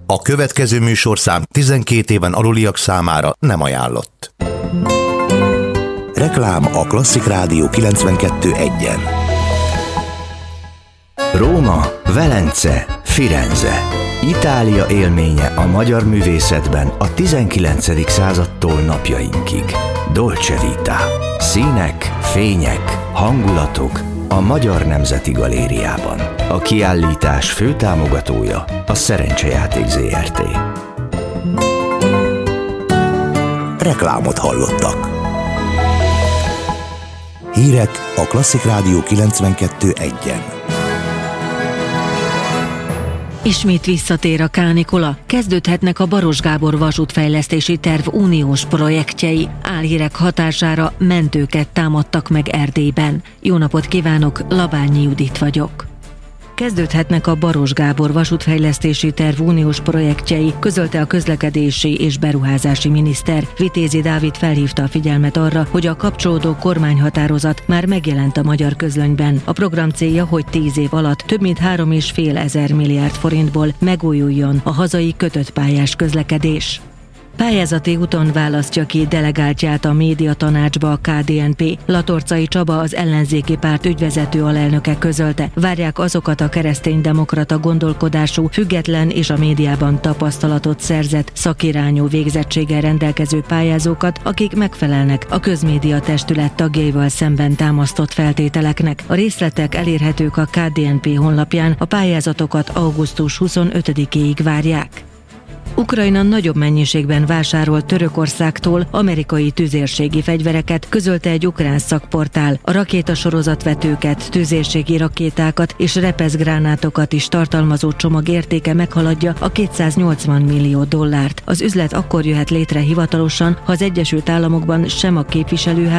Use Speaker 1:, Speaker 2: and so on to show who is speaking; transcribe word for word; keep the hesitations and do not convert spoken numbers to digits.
Speaker 1: A következő műsorszám tizenkét éven aluliak számára nem ajánlott. Reklám a Klasszik Rádió kilencvenkettő egyen.
Speaker 2: Róma, Velence, Firenze. Itália élménye a magyar művészetben a tizenkilencedik századtól napjainkig. Dolce Vita. Színek, fények, hangulatok a Magyar Nemzeti Galériában. A kiállítás főtámogatója a Szerencsejáték zé er té.
Speaker 1: Reklámot hallottak. Hírek a Klasszik Rádió kilencvenkettő egyen.
Speaker 3: Ismét visszatér a kánikula, kezdődhetnek a Baros Gábor vasútfejlesztési terv uniós projektjei. Álhírek hatására mentőket támadtak meg Erdélyben. Jó napot kívánok, Labányi Judit vagyok. Kezdődhetnek a Baros Gábor vasútfejlesztési terv uniós projektjei, közölte a közlekedési és beruházási miniszter. Vitézi Dávid felhívta a figyelmet arra, hogy a kapcsolódó kormányhatározat már megjelent a magyar közlönyben. A program célja, hogy tíz év alatt több mint három és fél ezer milliárd forintból megújuljon a hazai kötött pályás közlekedés. Pályázati úton választja ki delegáltját a médiatanácsba a ká dé en pé. Latorcai Csaba, az ellenzéki párt ügyvezető alelnöke közölte. Várják azokat a kereszténydemokrata gondolkodású, független és a médiában tapasztalatot szerzett, szakirányú végzettséggel rendelkező pályázókat, akik megfelelnek a közmédia testület tagjaival szemben támasztott feltételeknek. A részletek elérhetők a ká dé en pé honlapján, a pályázatokat augusztus huszonötödikéig várják. Ukrajna nagyobb mennyiségben vásárol Törökországtól amerikai tüzérségi fegyvereket, közölte egy ukrán szakportál. A rakétasorozatvetőket, tüzérségi rakétákat és repeszgránátokat is tartalmazó csomag értéke meghaladja a kétszáznyolcvan millió dollárt. Az üzlet akkor jöhet létre hivatalosan, ha az Egyesült Államokban sem a képviselőház,